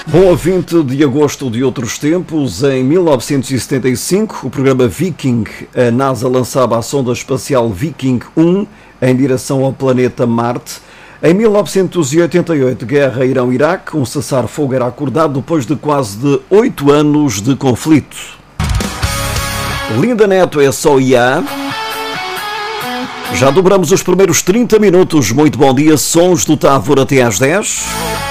Bom, a 20 de agosto de outros tempos, em 1975, o programa Viking, a NASA lançava a sonda espacial Viking 1 em direção ao planeta Marte. Em 1988, guerra Irão-Iraque, um cessar-fogo era acordado depois de quase 8 anos de conflito. Linda Neto é só IA. Já dobramos os primeiros 30 minutos. Muito bom dia, sons do Távora até às 10.